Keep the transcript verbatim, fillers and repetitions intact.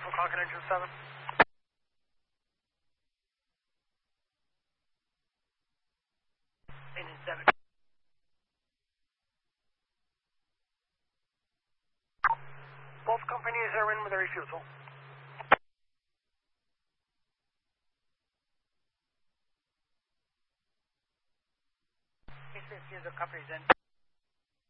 from Concord Engine seven. Engine seven. Both companies are in with a refusal. Each refusal company's in.